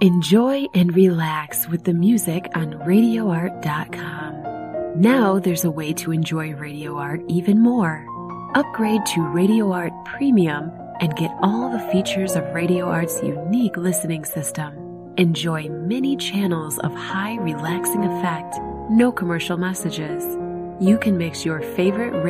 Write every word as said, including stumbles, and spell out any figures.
Enjoy and relax with the music on radio art dot com. Now there's a way to enjoy Radio Art even more. Upgrade to Radio Art Premium and get all the features of Radio Art's unique listening system. Enjoy many channels of high relaxing effect, no commercial messages. You can mix your favorite